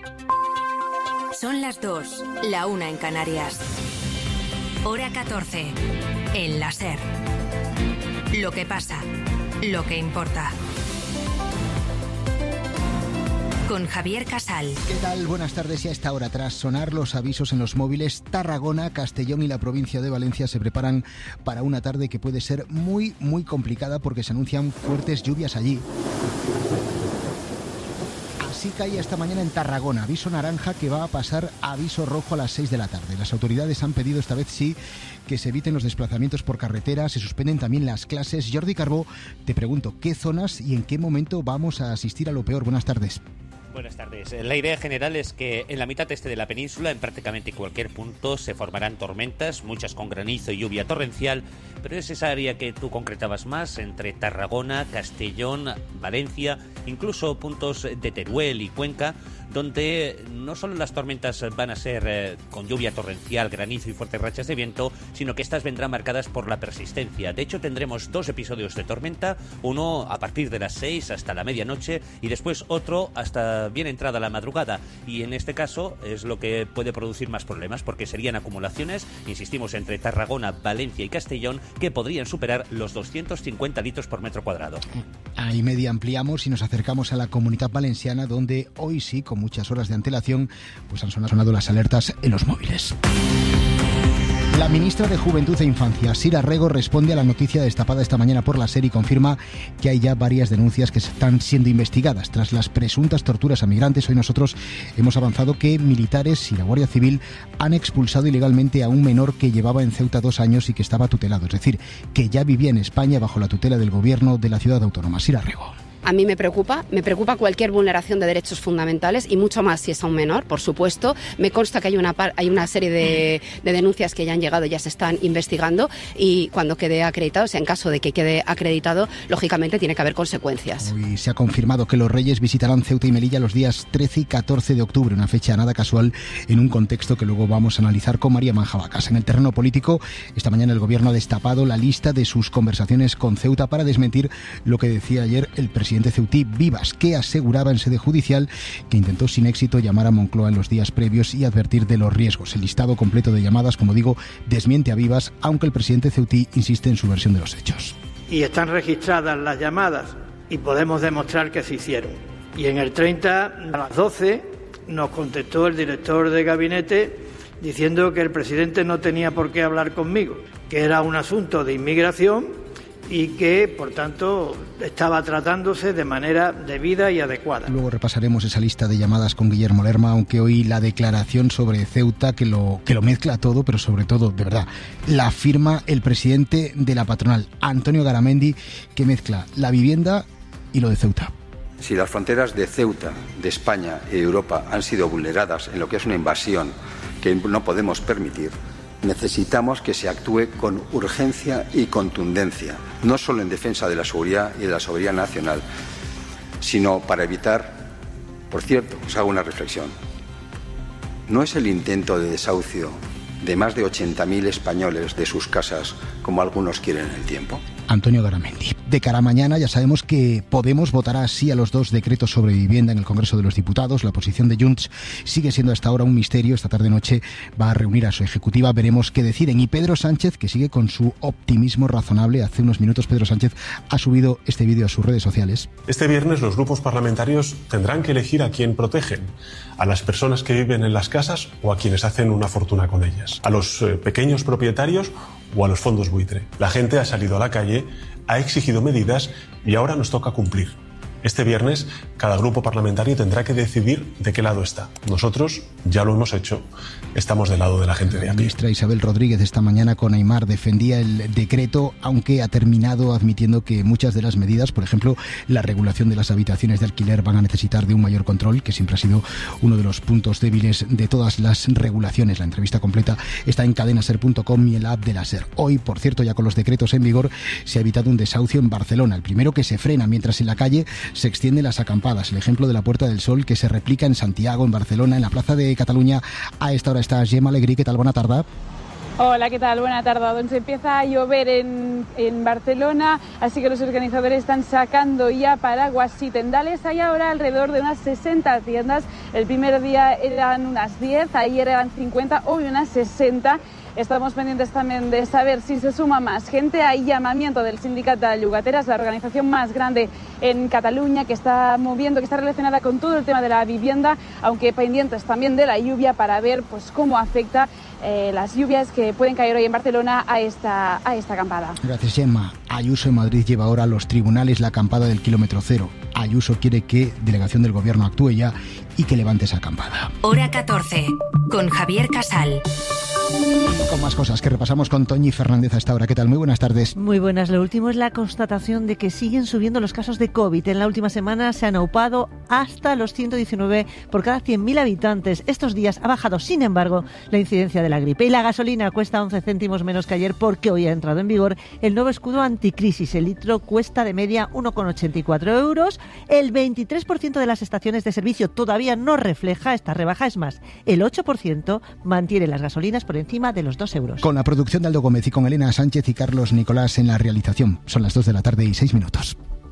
Son las 2, la 1 en Canarias. Hora 14, en la SER. Lo que pasa, lo que importa. Con Javier Casal. ¿Qué tal? Buenas tardes. Y a esta hora, tras sonar los avisos en los móviles, Tarragona, Castellón y la provincia de Valencia se preparan para una tarde que puede ser muy complicada porque se anuncian fuertes lluvias allí. Así cae esta mañana en Tarragona, aviso naranja que va a pasar a aviso rojo a las 6 de la tarde. Las autoridades han pedido esta vez sí que se eviten los desplazamientos por carretera, se suspenden también las clases. Jordi Carbó, te pregunto, ¿qué zonas y en qué momento vamos a asistir a lo peor? Buenas tardes. Buenas tardes. La idea general es que en la mitad este de la península, en prácticamente cualquier punto, se formarán tormentas, muchas con granizo y lluvia torrencial, pero es esa área que tú concretabas más, entre Tarragona, Castellón, Valencia, incluso puntos de Teruel y Cuenca, donde no solo las tormentas van a ser con lluvia torrencial, granizo y fuertes rachas de viento, sino que estas vendrán marcadas por la persistencia. De hecho, tendremos 2 episodios de tormenta, uno a partir de las 6 hasta la medianoche y después otro hasta bien entrada la madrugada. Y en este caso es lo que puede producir más problemas, porque serían acumulaciones, insistimos, entre Tarragona, Valencia y Castellón, que podrían superar los 250 litros por metro cuadrado. Ahí media ampliamos y nos acercamos a la Comunitat Valenciana, donde hoy sí, con muchas horas de antelación, pues han sonado las alertas en los móviles. La ministra de Juventud e Infancia, Sira Rego, responde a la noticia destapada esta mañana por la SER y confirma que hay ya varias denuncias que están siendo investigadas. Tras las presuntas torturas a migrantes, hoy nosotros hemos avanzado que militares y la Guardia Civil han expulsado ilegalmente a un menor que llevaba en Ceuta 2 años y que estaba tutelado, es decir, que ya vivía en España bajo la tutela del gobierno de la ciudad autónoma. Sira Rego. A mí me preocupa cualquier vulneración de derechos fundamentales y mucho más si es a un menor, por supuesto. Me consta que hay una serie de denuncias que ya han llegado y ya se están investigando y cuando quede acreditado, o sea, en caso de que quede acreditado, lógicamente tiene que haber consecuencias. Hoy se ha confirmado que los Reyes visitarán Ceuta y Melilla los días 13 y 14 de octubre, una fecha nada casual en un contexto que luego vamos a analizar con María Manjabacas. En el terreno político, esta mañana el gobierno ha destapado la lista de sus conversaciones con Ceuta para desmentir lo que decía ayer el presidente ceutí Vivas, que aseguraba en sede judicial que intentó sin éxito llamar a Moncloa en los días previos y advertir de los riesgos. El listado completo de llamadas, como digo, desmiente a Vivas, aunque el presidente ceutí insiste en su versión de los hechos. Y están registradas las llamadas y podemos demostrar que se hicieron. Y en el 30 a las 12 nos contestó el director de gabinete diciendo que el presidente no tenía por qué hablar conmigo, que era un asunto de inmigración y que, por tanto, estaba tratándose de manera debida y adecuada. Luego repasaremos esa lista de llamadas con Guillermo Lerma, aunque hoy la declaración sobre Ceuta, que lo mezcla todo, pero sobre todo, de verdad, la firma el presidente de la patronal, Antonio Garamendi, que mezcla la vivienda y lo de Ceuta. Si las fronteras de Ceuta, de España y de Europa han sido vulneradas en lo que es una invasión que no podemos permitir, necesitamos que se actúe con urgencia y contundencia, no solo en defensa de la seguridad y de la soberanía nacional, sino para evitar, por cierto, os hago una reflexión, no es el intento de desahucio de más de 80.000 españoles de sus casas, como algunos quieren en el tiempo. Antonio Garamendi. De cara a mañana ya sabemos que Podemos votará sí a los 2 decretos sobre vivienda en el Congreso de los Diputados. La posición de Junts sigue siendo hasta ahora un misterio. Esta tarde-noche va a reunir a su ejecutiva. Veremos qué deciden. Y Pedro Sánchez, que sigue con su optimismo razonable. Hace unos minutos Pedro Sánchez ha subido este vídeo a sus redes sociales. Este viernes los grupos parlamentarios tendrán que elegir a quién protegen. A las personas que viven en las casas o a quienes hacen una fortuna con ellas. A los pequeños propietarios o a los fondos buitre. La gente ha salido a la calle, ha exigido medidas y ahora nos toca cumplir. Este viernes, cada grupo parlamentario tendrá que decidir de qué lado está. Nosotros ya lo hemos hecho. Estamos del lado de la gente de a pie. La ministra Isabel Rodríguez esta mañana con Aimar defendía el decreto, aunque ha terminado admitiendo que muchas de las medidas, por ejemplo, la regulación de las habitaciones de alquiler, van a necesitar de un mayor control, que siempre ha sido uno de los puntos débiles de todas las regulaciones. La entrevista completa está en cadenaser.com y en la app de la SER. Hoy, por cierto, ya con los decretos en vigor, se ha evitado un desahucio en Barcelona. El primero que se frena, mientras en la calle se extienden las acampadas. El ejemplo de la Puerta del Sol, que se replica en Santiago, en Barcelona, en la Plaza de Cataluña. A esta hora está Gemma Alegrí. ¿Qué tal? Buena tarde. Hola, ¿qué tal? Buena tarde. Donde se empieza a llover en Barcelona, así que los organizadores están sacando ya paraguas y tendales. Hay ahora alrededor de unas 60 tiendas. El primer día eran unas 10, ayer eran 50, hoy unas 60. Estamos pendientes también de saber si se suma más gente. Hay llamamiento del Sindicat de Llogateres, la organización más grande en Cataluña, que está moviendo, que está relacionada con todo el tema de la vivienda, aunque pendientes también de la lluvia para ver pues cómo afecta las lluvias que pueden caer hoy en Barcelona a esta acampada. Gracias, Gemma. Ayuso en Madrid lleva ahora a los tribunales la acampada del kilómetro cero. Ayuso quiere que delegación del gobierno actúe ya y que levante esa acampada. Hora 14, con Javier Casal. Con más cosas que repasamos con Toñi Fernández a esta hora. ¿Qué tal? Muy buenas tardes. Muy buenas. Lo último es la constatación de que siguen subiendo los casos de COVID. En la última semana se han aupado hasta los 119 por cada 100.000 habitantes. Estos días ha bajado, sin embargo, la incidencia de la gripe. Y la gasolina cuesta 11 céntimos menos que ayer porque hoy ha entrado en vigor el nuevo escudo anticrisis. El litro cuesta de media 1,84 euros. El 23% de las estaciones de servicio todavía no refleja esta rebaja. Es más, el 8% mantiene las gasolinas por encima de los 2 euros. Con la producción de Aldo Gómez y con Elena Sánchez y Carlos Nicolás en la realización. Son las 2 de la tarde y 6 minutos.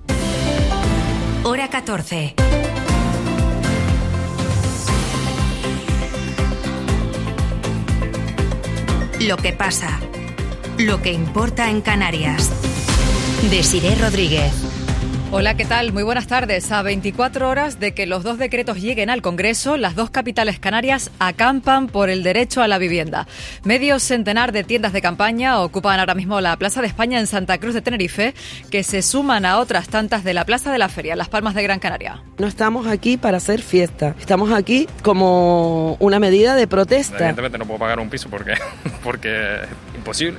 Hora 14. Lo que pasa. Lo que importa en Canarias. Desiré Rodríguez. Hola, ¿qué tal? Muy buenas tardes. A 24 horas de que los dos decretos lleguen al Congreso, las dos capitales canarias acampan por el derecho a la vivienda. Medio centenar de tiendas de campaña ocupan ahora mismo la Plaza de España en Santa Cruz de Tenerife, que se suman a otras tantas de la Plaza de la Feria, Las Palmas de Gran Canaria. No estamos aquí para hacer fiesta, estamos aquí como una medida de protesta. Evidentemente no puedo pagar un piso porque es imposible.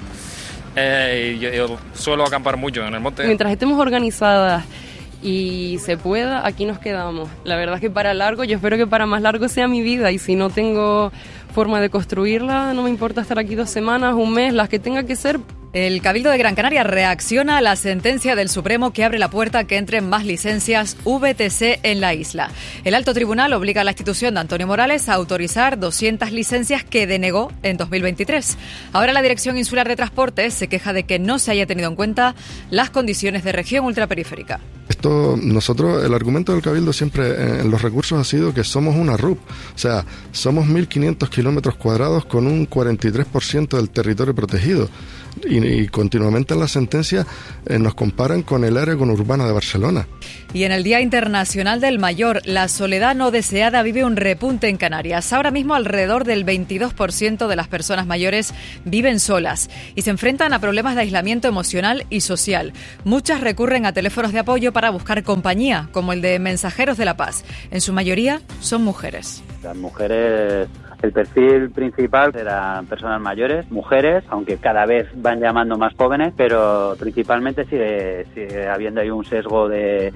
Yo suelo acampar mucho en el monte. Mientras estemos organizadas y se pueda, aquí nos quedamos. La verdad es que para largo, yo espero que para más largo sea mi vida, y si no tengo forma de construirla, no me importa estar aquí 2 semanas, un mes, las que tenga que ser. El Cabildo de Gran Canaria reacciona a la sentencia del Supremo que abre la puerta a que entren más licencias VTC en la isla. El Alto Tribunal obliga a la institución de Antonio Morales a autorizar 200 licencias que denegó en 2023. Ahora la Dirección Insular de Transportes se queja de que no se haya tenido en cuenta las condiciones de región ultraperiférica. Nosotros, el argumento del Cabildo siempre en los recursos ha sido que somos una RUP, o sea, somos 1.500 kilómetros cuadrados con un 43% del territorio protegido. Y continuamente en la sentencia nos comparan con el área conurbana de Barcelona. Y en el Día Internacional del Mayor, la soledad no deseada vive un repunte en Canarias. Ahora mismo alrededor del 22% de las personas mayores viven solas y se enfrentan a problemas de aislamiento emocional y social. Muchas recurren a teléfonos de apoyo para buscar compañía, como el de Mensajeros de la Paz. En su mayoría son mujeres. Las mujeres... El perfil principal eran personas mayores, mujeres, aunque cada vez van llamando más jóvenes, pero principalmente sigue habiendo ahí un sesgo de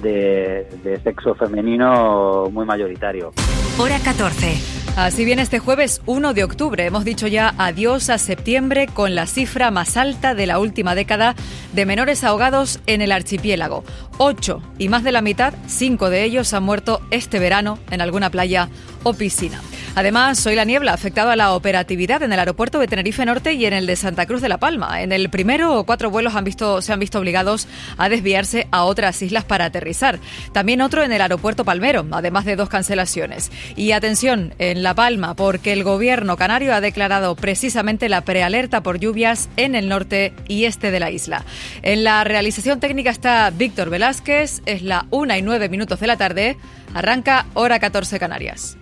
sexo femenino muy mayoritario. Hora 14. Así viene este jueves 1 de octubre. Hemos dicho ya adiós a septiembre con la cifra más alta de la última década de menores ahogados en el archipiélago. 8 y más de la mitad, 5 de ellos han muerto este verano en alguna playa o piscina. Además, hoy la niebla ha afectado a la operatividad en el aeropuerto de Tenerife Norte y en el de Santa Cruz de la Palma. En el primero, 4 vuelos se han visto obligados a desviarse a otras islas para aterrizar. También otro en el aeropuerto Palmero, además de 2 cancelaciones. Y atención, en La Palma, porque el gobierno canario ha declarado precisamente la prealerta por lluvias en el norte y este de la isla. En la realización técnica está Víctor Velázquez. Es la 1:09 de la tarde. Arranca Hora 14 Canarias.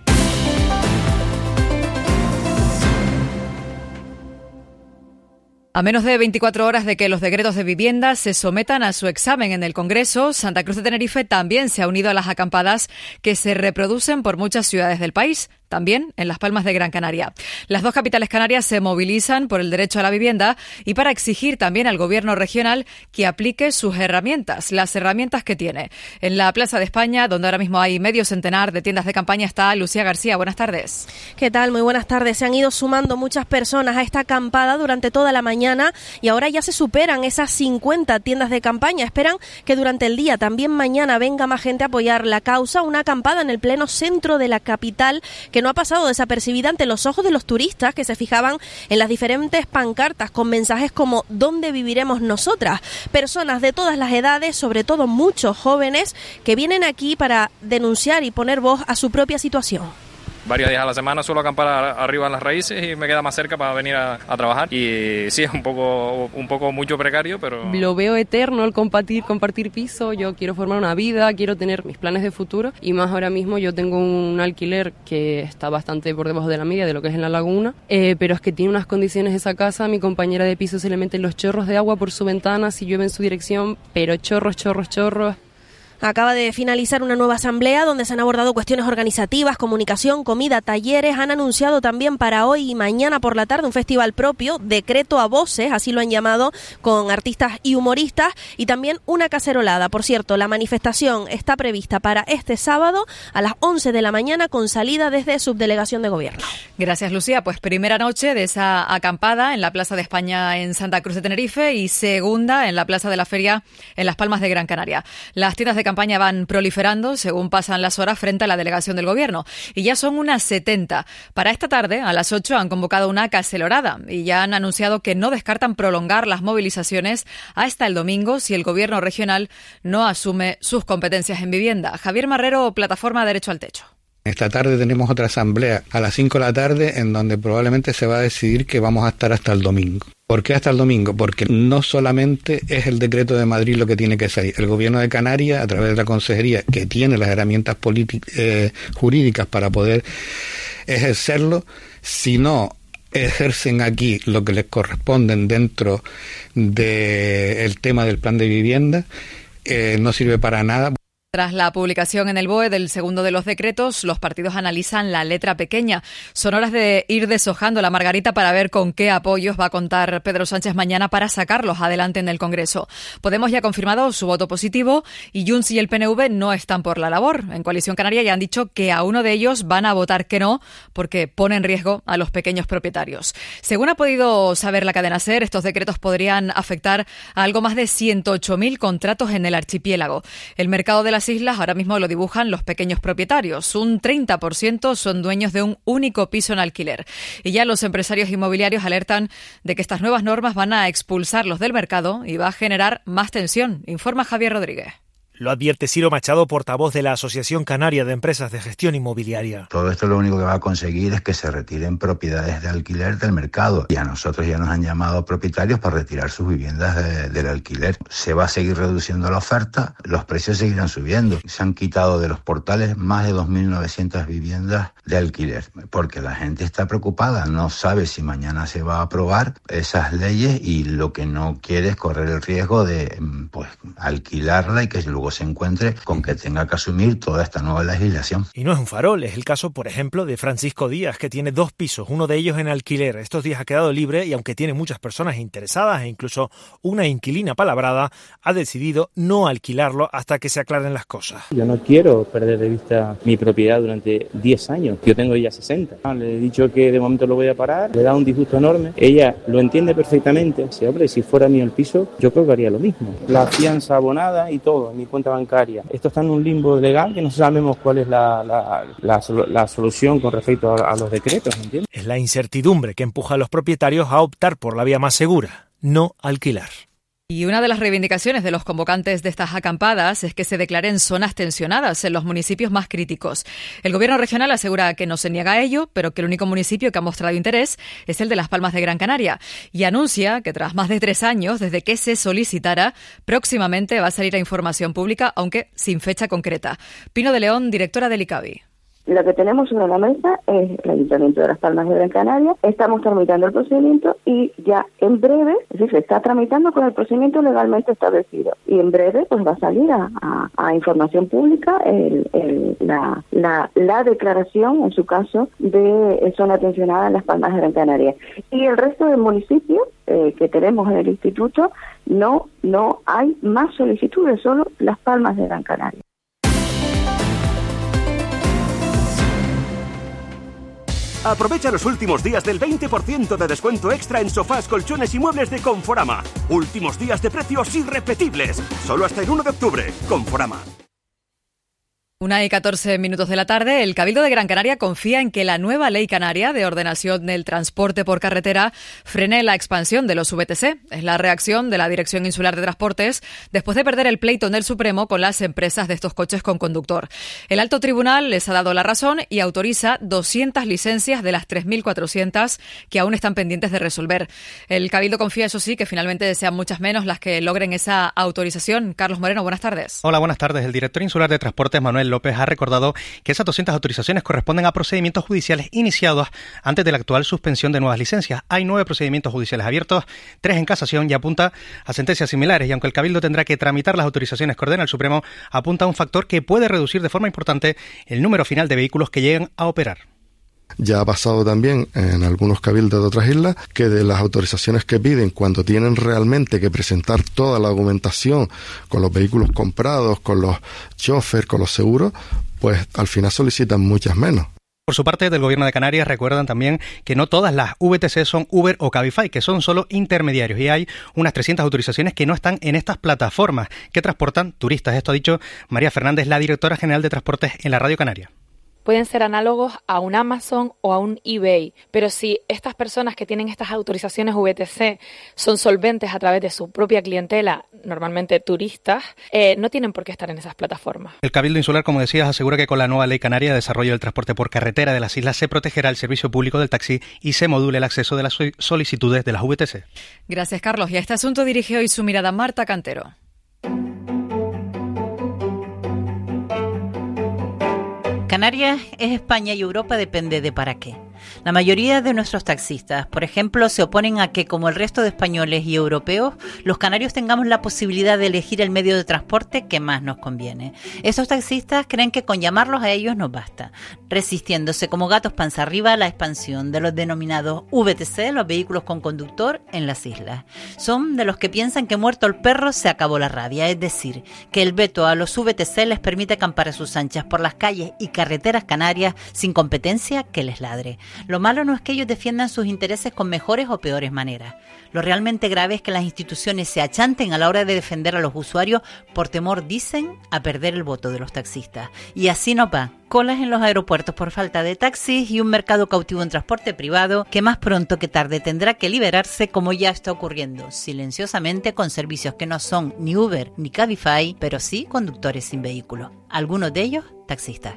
A menos de 24 horas de que los decretos de vivienda se sometan a su examen en el Congreso, Santa Cruz de Tenerife también se ha unido a las acampadas que se reproducen por muchas ciudades del país, también en Las Palmas de Gran Canaria. Las dos capitales canarias se movilizan por el derecho a la vivienda y para exigir también al gobierno regional que aplique sus herramientas, las herramientas que tiene. En la Plaza de España, donde ahora mismo hay medio centenar de tiendas de campaña, está Lucía García. Buenas tardes. ¿Qué tal? Muy buenas tardes. Se han ido sumando muchas personas a esta acampada durante toda la mañana y ahora ya se superan esas 50 tiendas de campaña. Esperan que durante el día, también mañana, venga más gente a apoyar la causa. Una acampada en el pleno centro de la capital que que no ha pasado desapercibida ante los ojos de los turistas que se fijaban en las diferentes pancartas con mensajes como ¿dónde viviremos nosotras? Personas de todas las edades, sobre todo muchos jóvenes, que vienen aquí para denunciar y poner voz a su propia situación. Varios días a la semana suelo acampar arriba en las raíces y me queda más cerca para venir a trabajar. Y sí, es un poco mucho precario, pero... Lo veo eterno el compartir piso. Yo quiero formar una vida, quiero tener mis planes de futuro. Y más ahora mismo yo tengo un alquiler que está bastante por debajo de la media de lo que es en La Laguna. Pero es que tiene unas condiciones esa casa. Mi compañera de piso se le meten los chorros de agua por su ventana si llueve en su dirección. Pero chorros. Acaba de finalizar una nueva asamblea donde se han abordado cuestiones organizativas, comunicación, comida, talleres. Han anunciado también para hoy y mañana por la tarde un festival propio, Decreto a Voces, así lo han llamado, con artistas y humoristas, y también una cacerolada. Por cierto, la manifestación está prevista para este sábado a las 11 de la mañana con salida desde Subdelegación de Gobierno. Gracias, Lucía. Pues primera noche de esa acampada en la Plaza de España en Santa Cruz de Tenerife y segunda en la Plaza de la Feria en Las Palmas de Gran Canaria. Las tiendas de campaña van proliferando según pasan las horas frente a la delegación del Gobierno y ya son unas 70. Para esta tarde, a las 8, han convocado una cacerolada y ya han anunciado que no descartan prolongar las movilizaciones hasta el domingo si el Gobierno regional no asume sus competencias en vivienda. Javier Marrero, Plataforma Derecho al Techo. Esta tarde tenemos otra asamblea a las 5 de la tarde en donde probablemente se va a decidir que vamos a estar hasta el domingo. ¿Por qué hasta el domingo? Porque no solamente es el decreto de Madrid lo que tiene que salir. El Gobierno de Canarias, a través de la Consejería, que tiene las herramientas jurídicas para poder ejercerlo, si no ejercen aquí lo que les corresponden dentro del tema del plan de vivienda, no sirve para nada. Tras la publicación en el BOE del segundo de los decretos, los partidos analizan la letra pequeña. Son horas de ir deshojando la margarita para ver con qué apoyos va a contar Pedro Sánchez mañana para sacarlos adelante en el Congreso. Podemos ya ha confirmado su voto positivo y Junts y el PNV no están por la labor. En Coalición Canaria ya han dicho que a uno de ellos van a votar que no porque pone en riesgo a los pequeños propietarios. Según ha podido saber la cadena SER, estos decretos podrían afectar a algo más de 108.000 contratos en el archipiélago. El mercado de las islas ahora mismo lo dibujan los pequeños propietarios. Un 30% son dueños de un único piso en alquiler. Y ya los empresarios inmobiliarios alertan de que estas nuevas normas van a expulsarlos del mercado y va a generar más tensión, informa Javier Rodríguez. Lo advierte Ciro Machado, portavoz de la Asociación Canaria de Empresas de Gestión Inmobiliaria. Todo esto lo único que va a conseguir es que se retiren propiedades de alquiler del mercado. Y a nosotros ya nos han llamado propietarios para retirar sus viviendas del alquiler. Se va a seguir reduciendo la oferta, los precios seguirán subiendo. Se han quitado de los portales más de 2.900 viviendas de alquiler, porque la gente está preocupada, no sabe si mañana se va a aprobar esas leyes y lo que no quiere es correr el riesgo de alquilarla y que luego se encuentre con que tenga que asumir toda esta nueva legislación. Y no es un farol, es el caso, por ejemplo, de Francisco Díaz, que tiene 2 pisos, uno de ellos en alquiler. Estos días ha quedado libre y aunque tiene muchas personas interesadas e incluso una inquilina palabrada, ha decidido no alquilarlo hasta que se aclaren las cosas. Yo no quiero perder de vista mi propiedad durante 10 años. Yo tengo ya 60. Le he dicho que de momento lo voy a parar, le da un disgusto enorme. Ella lo entiende perfectamente. Dice, hombre, si fuera mío el piso, yo creo que haría lo mismo. La fianza abonada y todo en mi cuenta bancaria. Esto está en un limbo legal que no sabemos cuál es la solución con respecto a los decretos, ¿entiendes? Es la incertidumbre que empuja a los propietarios a optar por la vía más segura, no alquilar. Y una de las reivindicaciones de los convocantes de estas acampadas es que se declaren zonas tensionadas en los municipios más críticos. El Gobierno regional asegura que no se niega a ello, pero que el único municipio que ha mostrado interés es el de Las Palmas de Gran Canaria. Y anuncia que tras más de 3 años desde que se solicitara, próximamente va a salir a información pública, aunque sin fecha concreta. Pino de León, directora del ICABI. Lo que tenemos sobre la mesa es el Ayuntamiento de Las Palmas de Gran Canaria. Estamos tramitando el procedimiento y ya en breve, es decir, se está tramitando con el procedimiento legalmente establecido. Y en breve pues va a salir a información pública la declaración, en su caso, de zona tensionada en Las Palmas de Gran Canaria. Y el resto del municipio que tenemos en el instituto, no hay más solicitudes, solo Las Palmas de Gran Canaria. Aprovecha los últimos días del 20% de descuento extra en sofás, colchones y muebles de Conforama. Últimos días de precios irrepetibles. Solo hasta el 1 de octubre. Conforama. 1:14 de la tarde, el Cabildo de Gran Canaria confía en que la nueva Ley Canaria de ordenación del transporte por carretera frene la expansión de los VTC. Es la reacción de la Dirección Insular de Transportes después de perder el pleito en el Supremo con las empresas de estos coches con conductor. El alto tribunal les ha dado la razón y autoriza 200 licencias de las 3.400 que aún están pendientes de resolver. El Cabildo confía, eso sí, que finalmente sean muchas menos las que logren esa autorización. Carlos Moreno, buenas tardes. Hola, buenas tardes. El director insular de Transportes, Manuel López, ha recordado que esas 200 autorizaciones corresponden a procedimientos judiciales iniciados antes de la actual suspensión de nuevas licencias. Hay 9 procedimientos judiciales abiertos, 3 en casación y apunta a sentencias similares. Y aunque el Cabildo tendrá que tramitar las autorizaciones que ordena el Supremo, apunta a un factor que puede reducir de forma importante el número final de vehículos que lleguen a operar. Ya ha pasado también en algunos cabildos de otras islas que de las autorizaciones que piden, cuando tienen realmente que presentar toda la documentación con los vehículos comprados, con los choferes, con los seguros, pues al final solicitan muchas menos. Por su parte, del Gobierno de Canarias recuerdan también que no todas las VTC son Uber o Cabify, que son solo intermediarios, y hay unas 300 autorizaciones que no están en estas plataformas que transportan turistas. Esto ha dicho María Fernández, la directora general de Transportes en la Radio Canaria. Pueden ser análogos a un Amazon o a un eBay, pero si estas personas que tienen estas autorizaciones VTC son solventes a través de su propia clientela, normalmente turistas, no tienen por qué estar en esas plataformas. El Cabildo Insular, como decías, asegura que con la nueva Ley Canaria de Desarrollo del Transporte por Carretera de las islas se protegerá el servicio público del taxi y se module el acceso de las solicitudes de las VTC. Gracias, Carlos. Y a este asunto dirige hoy su mirada Marta Cantero. Canarias es España y Europa depende de para qué. La mayoría de nuestros taxistas, por ejemplo, se oponen a que, como el resto de españoles y europeos, los canarios tengamos la posibilidad de elegir el medio de transporte que más nos conviene. Estos taxistas creen que con llamarlos a ellos nos basta, resistiéndose como gatos panza arriba a la expansión de los denominados VTC, los vehículos con conductor, en las islas. Son de los que piensan que muerto el perro se acabó la rabia, es decir, que el veto a los VTC les permite acampar a sus anchas por las calles y carreteras canarias sin competencia que les ladre. Lo malo no es que ellos defiendan sus intereses con mejores o peores maneras. Lo realmente grave es que las instituciones se achanten a la hora de defender a los usuarios por temor, dicen, a perder el voto de los taxistas. Y así nos va. Colas en los aeropuertos por falta de taxis y un mercado cautivo en transporte privado que más pronto que tarde tendrá que liberarse, como ya está ocurriendo, silenciosamente, con servicios que no son ni Uber ni Cabify, pero sí conductores sin vehículo. Algunos de ellos, taxistas.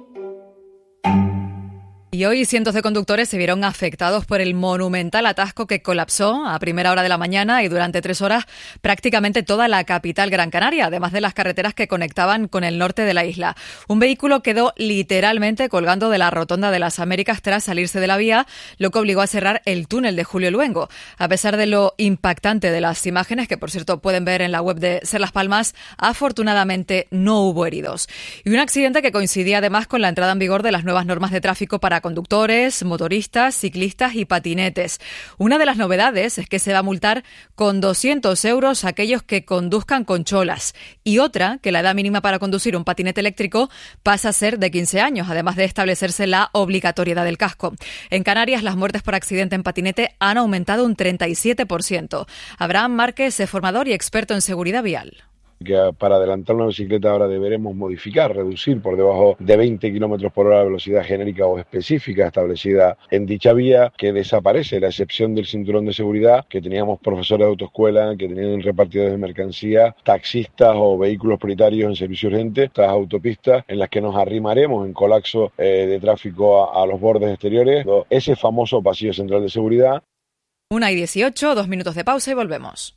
Y hoy cientos de conductores se vieron afectados por el monumental atasco que colapsó a primera hora de la mañana y durante 3 horas prácticamente toda la capital Gran Canaria, además de las carreteras que conectaban con el norte de la isla. Un vehículo quedó literalmente colgando de la Rotonda de las Américas tras salirse de la vía, lo que obligó a cerrar el túnel de Julio Luengo. A pesar de lo impactante de las imágenes, que por cierto pueden ver en la web de Ser Las Palmas, afortunadamente no hubo heridos. Y un accidente que coincidía además con la entrada en vigor de las nuevas normas de tráfico para conductores, motoristas, ciclistas y patinetes. Una de las novedades es que se va a multar con 200 euros a aquellos que conduzcan con cholas, y otra, que la edad mínima para conducir un patinete eléctrico pasa a ser de 15 años, además de establecerse la obligatoriedad del casco. En Canarias, las muertes por accidente en patinete han aumentado un 37%. Abraham Márquez es formador y experto en seguridad vial. Que para adelantar una bicicleta ahora deberemos modificar, reducir por debajo de 20 km por hora la velocidad genérica o específica establecida en dicha vía, que desaparece la excepción del cinturón de seguridad, que teníamos profesores de autoescuela, que tenían repartidores de mercancía, taxistas o vehículos prioritarios en servicio urgente, estas autopistas en las que nos arrimaremos en colapso de tráfico a los bordes exteriores, ese famoso pasillo central de seguridad. 1:18, 2 minutos de pausa y volvemos.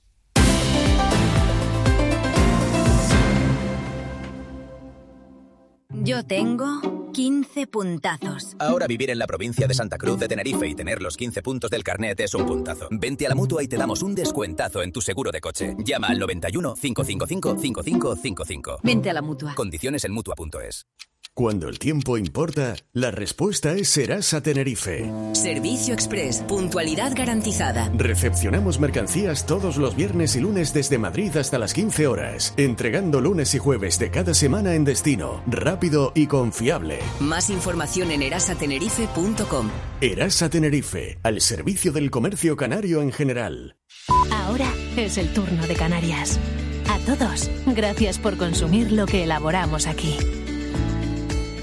Yo tengo 15 puntazos. Ahora vivir en la provincia de Santa Cruz de Tenerife y tener los 15 puntos del carnet es un puntazo. Vente a la Mutua y te damos un descuentazo en tu seguro de coche. Llama al 91 555 5555. Vente a la Mutua. Condiciones en Mutua.es. Cuando el tiempo importa, la respuesta es Serasa Tenerife. Servicio Express, puntualidad garantizada. Recepcionamos mercancías todos los viernes y lunes desde Madrid hasta las 15 horas, entregando lunes y jueves de cada semana en destino, rápido y confiable. Más información en erasatenerife.com. Erasa Tenerife, al servicio del comercio canario en general. Ahora es el turno de Canarias. A todos, gracias por consumir lo que elaboramos aquí.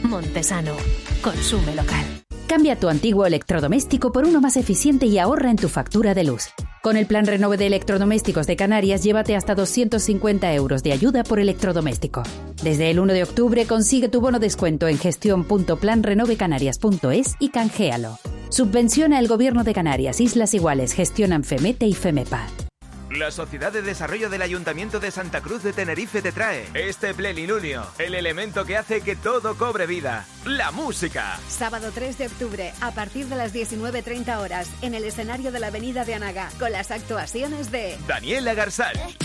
Montesano. Consume local. Cambia tu antiguo electrodoméstico por uno más eficiente y ahorra en tu factura de luz. Con el plan Renove de Electrodomésticos de Canarias, llévate hasta 250 euros de ayuda por electrodoméstico. Desde el 1 de octubre consigue tu bono descuento en gestión.planrenovecanarias.es y canjealo. Subvenciona el Gobierno de Canarias, Islas Iguales, gestionan FEMETE y FEMEPA. La Sociedad de Desarrollo del Ayuntamiento de Santa Cruz de Tenerife te trae este plenilunio, el elemento que hace que todo cobre vida, la música. Sábado 3 de octubre, a partir de las 19:30 horas, en el escenario de la Avenida de Anaga, con las actuaciones de Daniela Garzal,